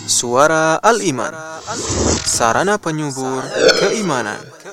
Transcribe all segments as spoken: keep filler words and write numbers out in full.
Suara Al-Iman, sarana penyubur keimanan.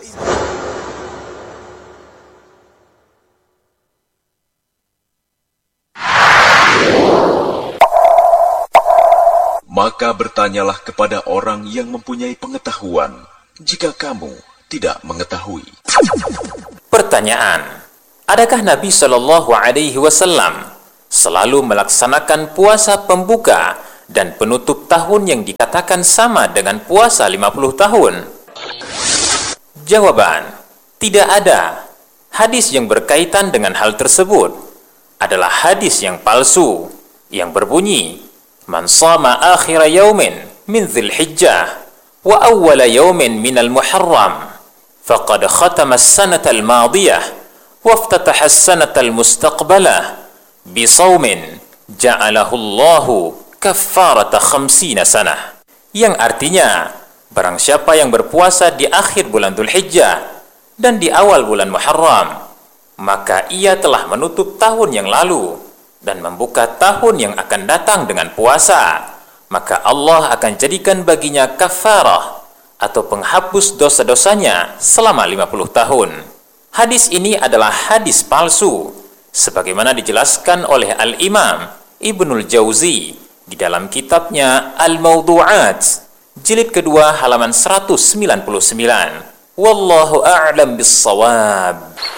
Maka bertanyalah kepada orang yang mempunyai pengetahuan, jika kamu tidak mengetahui. Pertanyaan: adakah Nabi Shallallahu Alaihi Wasallam selalu melaksanakan puasa pembuka dan penutup tahun yang dikatakan sama dengan puasa lima puluh tahun? Jawaban: tidak ada. Hadis yang berkaitan dengan hal tersebut adalah hadis yang palsu yang berbunyi, "Man shama akhira yaumin min Dzulhijjah wa awwala yaumin min al-Muharram faqad khatama as-sanata al-madiyah wa iftataha as-sanata al-mustaqbalah bisaumin ja'alahu Allahu kaffarata khamsina sanah." Yang artinya, barang siapa yang berpuasa di akhir bulan Dzulhijjah dan di awal bulan Muharram, maka ia telah menutup tahun yang lalu dan membuka tahun yang akan datang dengan puasa, maka Allah akan jadikan baginya kafarah atau penghapus dosa-dosanya selama lima puluh tahun. Hadis ini adalah hadis palsu, sebagaimana dijelaskan oleh Al-Imam Ibnul Jauzi di dalam kitabnya Al-Mawdu'at, jilid kedua halaman seratus sembilan puluh sembilan. Wallahu a'lam bis-shawab.